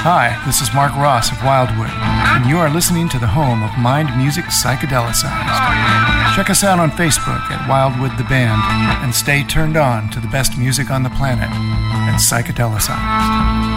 Hi, this is Mark Ross of Wildwood, and you are listening to the home of Mind Music Psychedelicized. Check us out on Facebook at Wildwood the Band, and stay turned on to the best music on the planet at Psychedelicized.